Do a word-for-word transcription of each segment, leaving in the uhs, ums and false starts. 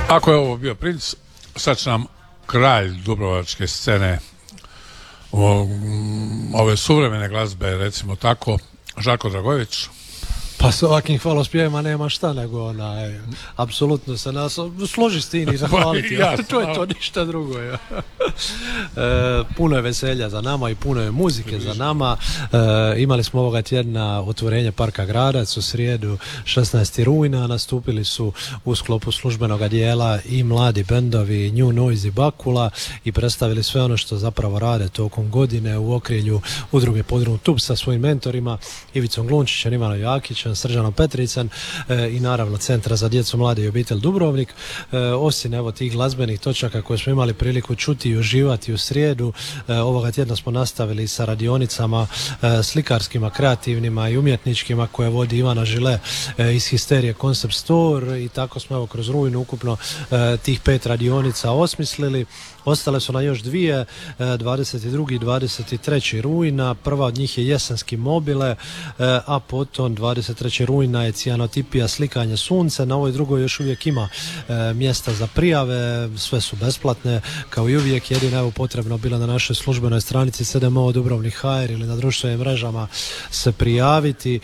Ako je ovo bio Princ, sad će nam kralj dubrovačke scene, o, ove suvremene glazbe, recimo tako, Žarko Dragojević. Pa s ovakvim hvalospjevima nema šta nego onaj, apsolutno se nas složi s tim i zahvaliti, ja, to je to, ništa drugo. Ja. E, puno je veselja za nama i puno je muzike za nama. E, imali smo ovoga tjedna otvorenje Parka Gradac u srijedu šesnaestog rujna, nastupili su u sklopu službenog dijela i mladi bendovi New Noise i Bakula i predstavili sve ono što zapravo rade tokom godine u okrilju udruge Podrum Tub sa svojim mentorima Ivicom Glunčićem, Ivanom Jakićem, Srđanom Petricem e, i naravno Centra za djecu, mlade i obitelj Dubrovnik. E, osim evo tih glazbenih točaka koje smo imali priliku čuti i uživati u srijedu, e, ovoga tjedna smo nastavili sa radionicama e, slikarskima, kreativnima i umjetničkima koje vodi Ivana Žile e, iz Histerije Concept Store i tako smo evo kroz rujnu ukupno e, tih pet radionica osmislili. Ostale su na još dvije, dvadeset drugi i dvadeset treći rujna, prva od njih je Jesenski mobile, a potom dvadeset trećeg rujna je Cijanotipija slikanje sunce, na ovoj drugoj još uvijek ima mjesta za prijave, sve su besplatne, kao i uvijek, jedino evo potrebno bilo na našoj službenoj stranici S D M O Dubrovnik ha er ili na društvenim mrežama se prijaviti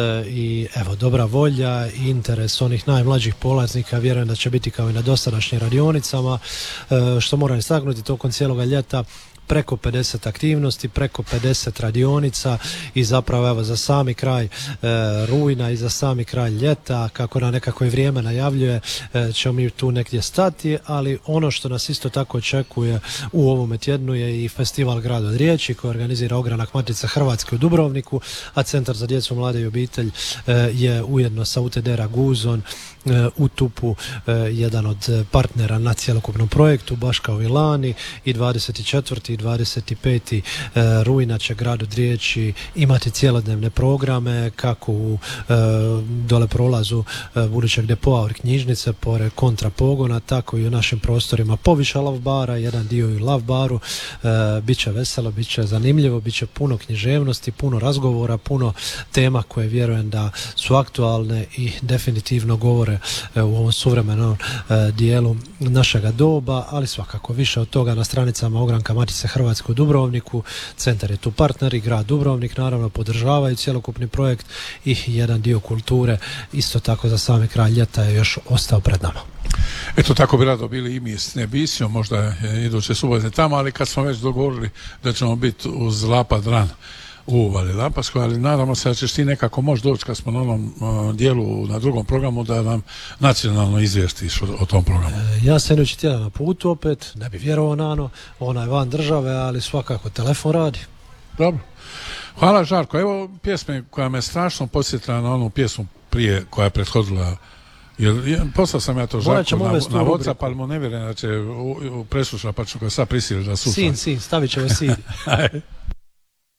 i evo dobra volja i interes onih najmlađih polaznika, vjerujem da će biti kao i na dosadašnjim radionicama, što moram istaknuti tokom cijeloga ljeta preko pedeset aktivnosti, preko pedeset radionica i zapravo evo za sami kraj e, rujna i za sami kraj ljeta, kako na nekako i vrijeme najavljuje, e, ćemo mi tu negdje stati, ali ono što nas isto tako očekuje u ovome tjednu je i festival Grad od riječi koji organizira Ogranak Matice Hrvatske u Dubrovniku, a Centar za djecu, mlade i obitelj e, je ujedno sa U T D Raguzon e, u Tupu e, jedan od partnera na cjelokupnom projektu, baš kao i lani, i dvadeset četvrtog i dvadeset petog rujna će Grad od riječi imati cjelodnevne programe kako u e, dole prolazu e, budućeg depoa od knjižnice pored kontrapogona, tako i u našim prostorima poviša Love bara, jedan dio i u Love baru. E, biće veselo, biće zanimljivo, biće puno književnosti, puno razgovora, puno tema koje vjerujem da su aktualne i definitivno govore e, u ovom suvremenom e, dijelu našega doba, ali svakako više od toga na stranicama Ogranka Matice Hrvatske u Dubrovniku. Centar je tu partner i Grad Dubrovnik naravno podržavaju cjelokupni projekt i jedan dio kulture isto tako za sami kraj ljeta je još ostao pred nama. Eto tako bi rado bili i mi s Nebisijom, možda iduće subote tamo, ali kad smo već dogovorili da ćemo biti uz Lapad Ran u Uvali Lapaskoj, ali nadamo se da ćeš ti nekako moći doći kad smo na onom uh, dijelu na drugom programu da nam nacionalno izvjestiš o, o tom programu. E, ja sam idući tjedan na putu opet, ne bi vjerovao na ono, ona je van države, ali svakako telefon radi. Dobro. Hvala Žarko. Evo pjesme koja me strašno podsjetila na onu pjesmu prije koja je prethodila. Jer, poslao sam ja to Žarko na, na WhatsApp, ali mu ne vjerujem da će preslušati, pa ću ga sad prisiliti da sluša. Sin, sin, stavit ćemo sin.